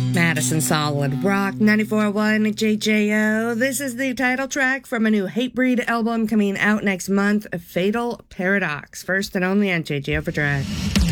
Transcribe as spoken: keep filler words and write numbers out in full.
Madison Solid Rock, ninety-four point one J J O. This is the title track from a new Hatebreed album coming out next month, Fatal Paradox. First and only on J J Overdrive.